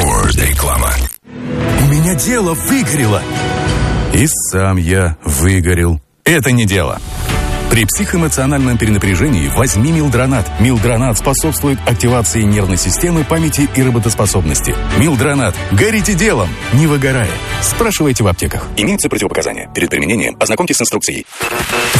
Реклама. У меня дело выгорело. И сам я выгорел. Это не дело. При психоэмоциональном перенапряжении возьми Милдронат. Милдронат способствует активации нервной системы, памяти и работоспособности. Милдронат. Горите делом, не выгорая. Спрашивайте в аптеках. Имеются противопоказания. Перед применением ознакомьтесь с инструкцией.